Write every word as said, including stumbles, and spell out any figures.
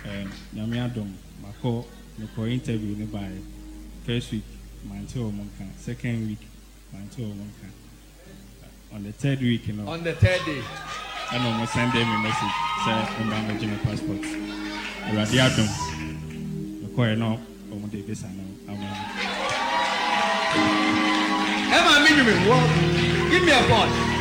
um Nyamiadom Mako Mako interview by first week Manto Monka, second week Manto Monka. On the third week, you know. On the third day. I know I send them a message, say I'm managing a passport. Radiadum. The coin no on the visa now. Emma minimum, give me a phone.